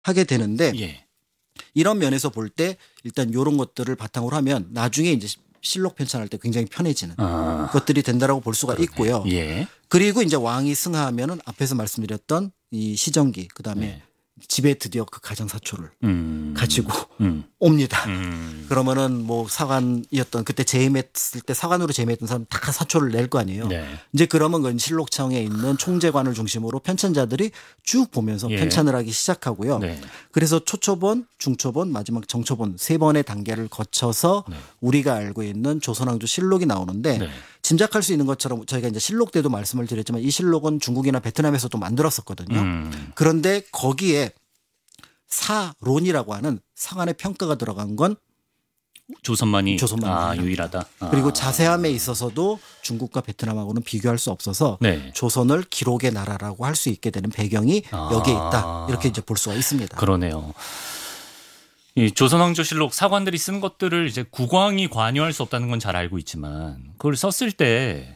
하게 되는데 예. 이런 면에서 볼 때 일단 이런 것들을 바탕으로 하면 나중에 이제 실록 편찬할 때 굉장히 편해지는 것들이 된다라고 볼 수가 있고요. 예. 그리고 이제 왕이 승하하면은 앞에서 말씀드렸던 이 시정기 그다음에 네. 집에 드디어 그 가정사초를 가지고 옵니다. 그러면은 뭐 사관이었던 그때 재임했을 때 사관으로 재임했던 사람 다 사초를 낼 거 아니에요. 네. 이제 그러면 그 실록청에 있는 총재관을 중심으로 편찬자들이 쭉 보면서 예. 편찬을 하기 시작하고요. 네. 그래서 초초본, 중초본, 마지막 정초본 세 번의 단계를 거쳐서 네. 우리가 알고 있는 조선왕조 실록이 나오는데 네. 짐작할 수 있는 것처럼 저희가 이제 실록 때도 말씀을 드렸지만 이 실록은 중국이나 베트남에서도 만들었었거든요. 그런데 거기에 사론이라고 하는 사관의 평가가 들어간 건 조선만이 조선만이 유일하다. 그리고 자세함에 있어서도 중국과 베트남하고는 비교할 수 없어서 네. 조선을 기록의 나라라고 할 수 있게 되는 배경이 여기에 있다. 이렇게 이제 볼 수가 있습니다. 그러네요. 이 조선왕조실록 사관들이 쓴 것들을 이제 국왕이 관여할 수 없다는 건 잘 알고 있지만 그걸 썼을 때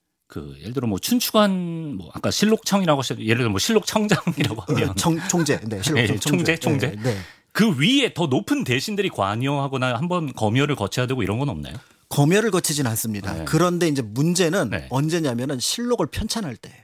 그 예를 들어 뭐 춘추관 뭐 아까 실록청이라고 하셨 예를 들어 뭐 실록청장이라고 하면 총재, 네, 실록청 총재. 네. 그 위에 더 높은 대신들이 관여하거나 한번 검열을 거쳐야 되고 이런 건 없나요? 검열을 거치진 않습니다. 네. 그런데 이제 문제는 네. 언제냐면은 실록을 편찬할 때예요.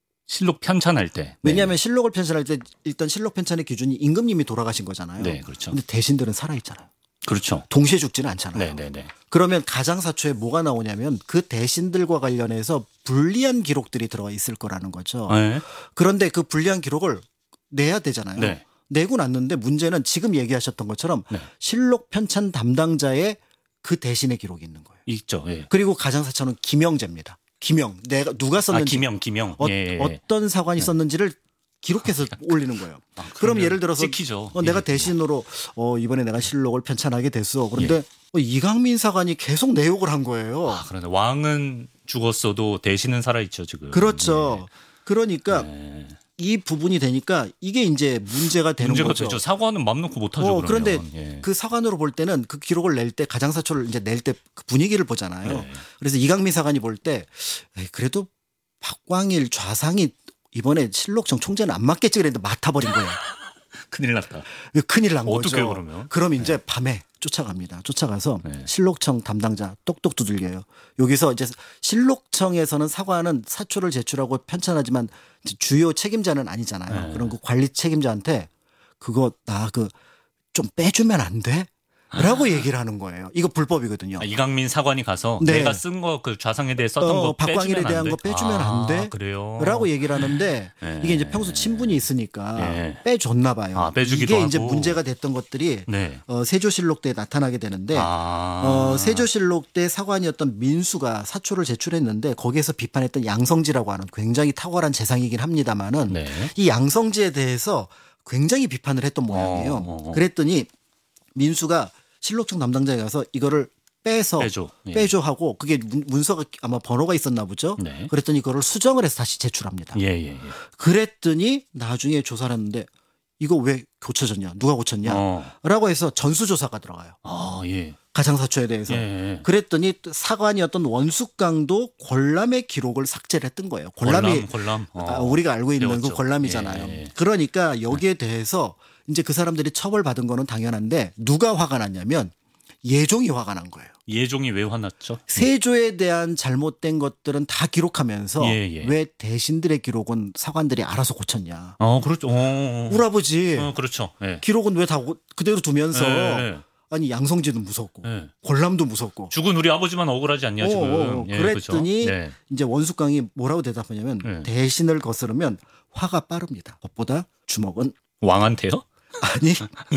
실록 편찬할 때. 왜냐하면 실록을 편찬할 때 일단 실록 편찬의 기준이 임금님이 돌아가신 거잖아요. 네, 그렇죠. 근데 대신들은 살아있잖아요. 그렇죠. 동시에 죽지는 않잖아요. 네. 그러면 가장사초에 뭐가 나오냐면 그 대신들과 관련해서 불리한 기록들이 들어가 있을 거라는 거죠. 네. 그런데 그 불리한 기록을 내야 되잖아요. 네. 내고 났는데 문제는 지금 얘기하셨던 것처럼 네. 실록 편찬 담당자의 그 대신의 기록이 있는 거예요. 있죠. 예. 그리고 가장사초는 김영제입니다. 김영. 내가 누가 썼는지 김영. 어떤 사관이 썼는지를 기록해서 올리는 거예요. 그럼 예를 들어서 찍히죠. 내가 대신으로 이번에 내가 실록을 편찬하게 됐어. 그런데 이강민 사관이 계속 내욕을 한 거예요. 그런데 왕은 죽었어도 대신은 살아있죠 지금. 그렇죠. 그러니까 네. 이 부분이 되니까 이게 이제 문제가 되는 문제가 거죠. 되죠. 사과는 맘 놓고 못하죠. 그런데 예. 그 사관으로 볼 때는 그 기록을 낼 때 가장사초를 이제 낼 때 그 분위기를 보잖아요. 네. 그래서 이강민 사관이 볼 때 그래도 박광일 좌상이 이번에 실록청 총재는 안 맡겠지 그랬는데 맡아버린 거예요. 큰일 났다. 큰일 난 어떻게 거죠. 그러면? 그럼 이제 밤에 쫓아갑니다. 쫓아가서 네. 실록청 담당자 똑똑 두들겨요. 여기서 이제 실록청에서는 사관은 사초를 제출하고 편찬하지만 이제 주요 책임자는 아니잖아요. 네. 그럼 그 관리 책임자한테 그거 나 그 좀 빼주면 안 돼? 라고 얘기를 하는 거예요. 이거 불법이거든요. 이강민 사관이 가서 네. 내가 쓴 거 그 좌상에 대해 썼던 거 박광일에 빼주면 대한 안 돼? 거 빼주면 안 돼? 그래요. 라고 얘기를 하는데 네. 이게 이제 평소 친분이 있으니까 네. 빼줬나 봐요. 빼주기도 이게 이제 하고. 문제가 됐던 것들이 네. 세조실록 때 나타나게 되는데 세조실록 때 사관이었던 민수가 사초를 제출했는데 거기에서 비판했던 양성지라고 하는 굉장히 탁월한 재상이긴 합니다만은 네. 이 양성지에 대해서 굉장히 비판을 했던 모양이에요. 그랬더니 민수가 실록청 담당자에 가서 이거를 빼줘 하고 그게 문서가 아마 번호가 있었나 보죠. 네. 그랬더니 그거를 수정을 해서 다시 제출합니다. 예. 그랬더니 나중에 조사를 했는데 이거 왜 고쳐졌냐? 누가 고쳤냐? 라고 해서 전수조사가 들어가요. 예. 가장사초에 대해서. 예. 그랬더니 사관이었던 원숙강도 권람의 기록을 삭제를 했던 거예요. 권람이 권람. 우리가 알고 있는 배웠죠. 그 권람이잖아요. 예. 그러니까 여기에 대해서 이제 그 사람들이 처벌받은 거는 당연한데 누가 화가 났냐면 예종이 화가 난 거예요. 예종이 왜 화났죠? 세조에 대한 잘못된 것들은 다 기록하면서 예. 왜 대신들의 기록은 사관들이 알아서 고쳤냐. 그렇죠. 우리 아버지 그렇죠. 예. 기록은 왜 다 그대로 두면서 예. 아니 양성지도 무섭고 예. 권람도 무섭고 죽은 우리 아버지만 억울하지 않냐 지금. 그랬더니 그렇죠? 네. 이제 원숙강이 뭐라고 대답하냐면 대신을 거스르면 화가 빠릅니다. 법보다 주먹은 왕한테요? 아니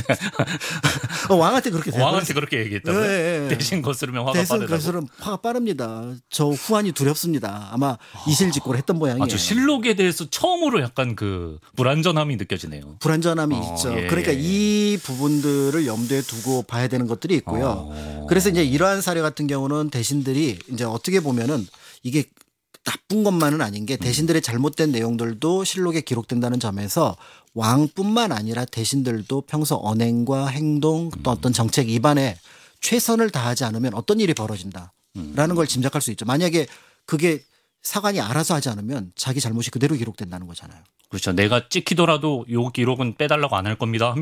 왕한테 그렇게 왕한테 그렇게 얘기했다고요? 네. 대신 거스르면 화가 대신 빠르다고? 거스르면 화가 빠릅니다. 저 후환이 두렵습니다. 아마 이실직고를 했던 모양이에요. 저 실록에 대해서 처음으로 약간 그 불안전함이 느껴지네요. 불안전함이 있죠. 예. 그러니까 이 부분들을 염두에 두고 봐야 되는 것들이 있고요. 그래서 이제 이러한 사례 같은 경우는 대신들이 이제 어떻게 보면은 이게 나쁜 것만은 아닌 게 대신들의 잘못된 내용들도 실록에 기록된다는 점에서 왕뿐만 아니라 대신들도 평소 언행과 행동 또 어떤 정책 입안에 최선을 다하지 않으면 어떤 일이 벌어진다라는 걸 짐작할 수 있죠. 만약에 그게 사관이 알아서 하지 않으면 자기 잘못이 그대로 기록된다는 거잖아요. 그렇죠. 내가 찍히더라도 요 기록은 빼달라고 안 할 겁니다.